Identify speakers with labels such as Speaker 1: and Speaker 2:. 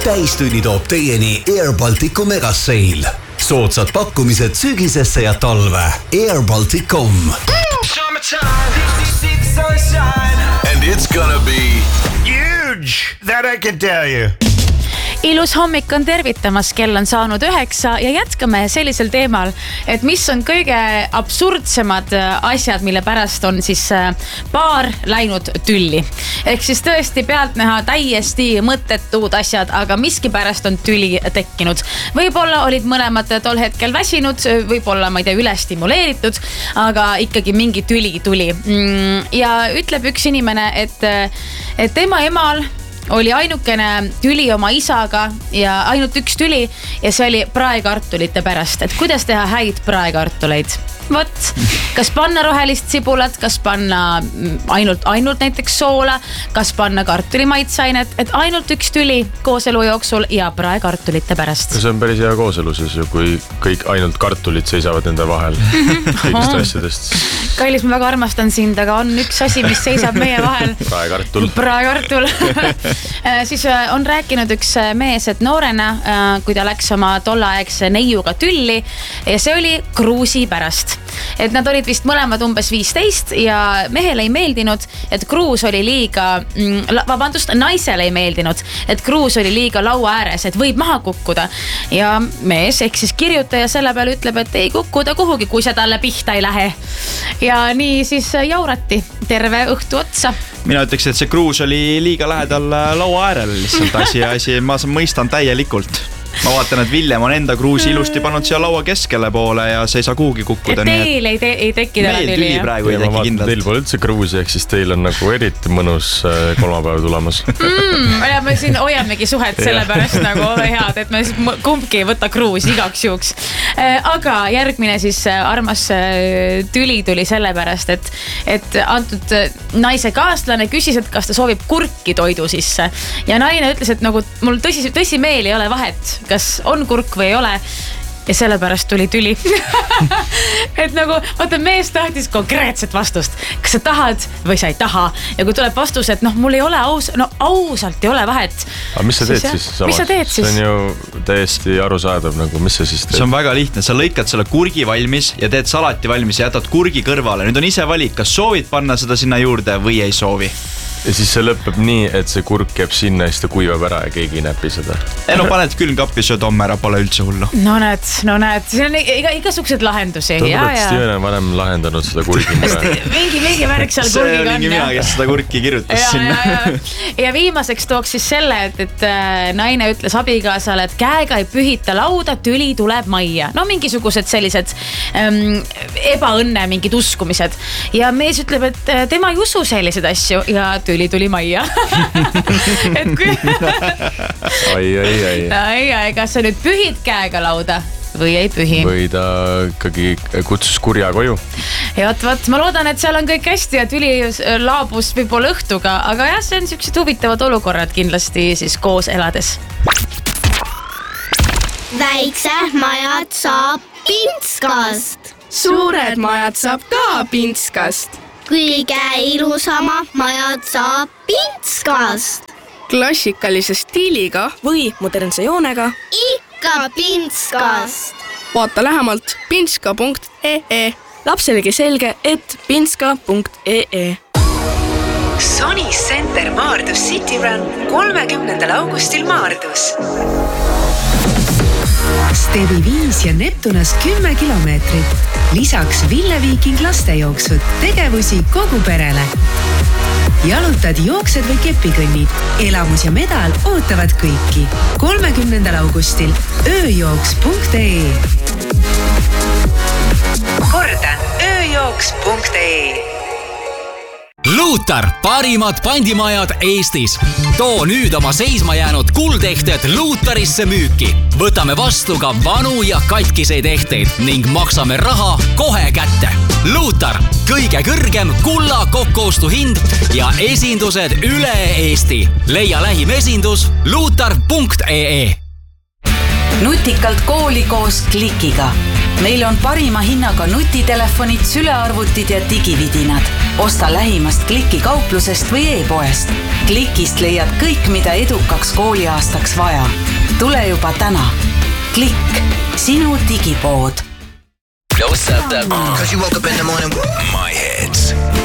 Speaker 1: Täistünni toob teieni Air Balticu megaseil. Soodsad pakkumised sügisesse ja talve. airbaltic.com.
Speaker 2: And it's gonna be huge, that I can tell you.
Speaker 3: Ilus hommik on tervitamas, kell on saanud 9 ja jätkame sellisel teemal, et mis on kõige absurdsemad asjad, mille pärast on siis paar läinud tülli. Ehk siis tõesti pealtnäha täiesti mõttetud asjad, aga miski pärast on tüli tekkinud. Võib-olla olid mõlemad tol hetkel väsinud, võib-olla, ma ei tea, ülestimuleeritud, aga ikkagi mingi tüli tuli. Ja ütleb üks inimene, et tema emal oli ainukene tüli oma isaga ja ainult üks tüli ja see oli praekartulite pärast, et kuidas teha häid praekartuleid. Vot, kas panna rohelist sibulat, kas panna ainult näiteks soola, kas panna kartulimaitsainet, et ainult üks tüli kooselu jooksul ja praekartulite pärast.
Speaker 4: See on päris hea kooseluses ju, kui kõik ainult kartulid seisavad nende vahel kõigist asjadest.
Speaker 3: Kailis, ma väga armastan sind, aga on üks asi, mis seisab meie vahel. Praekartul. Siis on rääkinud üks mees, et noorena, kui ta läks oma tollaegse neiuga tülli ja see oli kruusi pärast. Et nad olid vist mõlemad umbes 15 ja mehele ei meeldinud, et kruus oli naisele ei meeldinud, et kruus oli liiga laua ääres, et võib maha kukkuda. Ja mees ehk siis kirjutaja selle peale ütleb, et ei kukkuda kuhugi, kui see talle pihta ei lähe. Ja nii siis jaurati terve õhtu otsa.
Speaker 5: Mina ütleks, et see kruus oli liiga lähedal laua äärel lihtsalt asi. Ma mõistan täielikult. Ma vaatan, et Villem on enda kruusi ilusti pannud siia laua keskele poole ja see ei saa kuhugi kukkuda.
Speaker 3: Et teil ei teki täna tüli.
Speaker 5: Meil praegu ei teki kindlalt.
Speaker 4: Teil pole üldse kruusi, ehk siis teil on nagu eriti mõnus kolmapäev tulemas.
Speaker 3: Ja me siin hoiamegi suhet selle pärast nagu head, et me kumbki ei võta kruusi igaks juuks. Aga järgmine siis armas tüli tuli selle pärast, et antud naise kaaslane küsis, et kas ta soovib kurki toidu sisse. Ja naine ütles, et nagu mul tõsi meel ei ole vahet, kas on kurk või ei ole ja sellepärast tuli tüli. Et nagu, vaata, mees tahtis konkreetset vastust. Kas sa tahad või sa ei taha? Ja kui tuleb vastus, et mul ei ole ausalt ei ole vahet.
Speaker 4: Aga mis sa teed siis?
Speaker 3: Mis sa teed siis?
Speaker 4: See on ju täiesti arusaadav, nagu mis sa siis teed?
Speaker 5: See on väga lihtne, sa lõikad selle kurgi valmis ja teed salati valmis ja jätad kurgi kõrvale. Nüüd on ise valik, kas soovid panna seda sinna juurde või ei soovi.
Speaker 4: Ja siis see lõpeb nii, et see kurk jääb sinna ja siis ta kuivab ära ja keegi ei näpi seda.
Speaker 5: Paned külmkappi, sööd homme ära, pole üldse hullu.
Speaker 3: No näed. See on igasugused lahendusi.
Speaker 4: Tundub, et Steven on varem lahendanud seda kurgi mure.
Speaker 3: Mingi värk seal kurgiga on.
Speaker 5: See oligi mina, kes seda kurki kirjutas sinna.
Speaker 3: Ja viimaseks tooks siis selle, et naine ütles abikaasale, et käega ei pühita lauda, tüli tuleb majja. Mingisugused sellised ebaõnne mingid uskumised. Ja mees ütleb, et tema ei usu sellised asju ja tüli tuli majja. Et kui... Ai, kas sa nüüd pühid käega lauda või ei pühi?
Speaker 4: Või ta ikkagi kutsus kurja koju.
Speaker 3: Ja vot, ma loodan, et seal on kõik hästi ja tüli laabus võib-olla õhtuga, aga jah, see on sellised huvitavad olukorrad kindlasti siis koos elades.
Speaker 6: Väiksed majad saab Pintskast.
Speaker 7: Suured majad saab ka Pintskast.
Speaker 6: Kõige ilusama majad saab Pintskast.
Speaker 7: Klassikalise stiiliga või modernse joonega.
Speaker 6: Ikka Pintskast.
Speaker 7: Vaata lähemalt pintska.ee. Lapselegi selge, et pintska.ee.
Speaker 8: Sony Center Maardus City Run 30. augustil Maardus.
Speaker 9: Stevi 5 ja Neptunast 10 kilomeetrit. Lisaks Ville Viiking lastejooksud, tegevusi kogu perele. Jalutad, jooksed või kepikõnnid. Elamus ja medal ootavad kõiki. 30. augustil ööjooks.ee.
Speaker 8: Kordan, ööjooks.ee.
Speaker 10: Luutar, parimad pandimajad Eestis. Too nüüd oma seisma jäänud kuldehted Luutarisse müüki. Võtame vastu ka vanu ja katkiseid ehteid ning maksame raha kohe kätte. Luutar, kõige kõrgem kulla kokkuostu hind ja esindused üle Eesti. Leia lähim esindus luutar.ee.
Speaker 11: Nutikalt kooli koos Klikiga. Meil on parima hinnaga nutitelefonid, sülearvutid ja digividinad. Osta lähimast Kliki kauplusest või e-poest. Klikist leiad kõik, mida edukaks kooliaastaks vaja. Tule juba täna. Klikk, sinu digipood.
Speaker 12: Don't stop that. Cause you woke up in the morning. My head.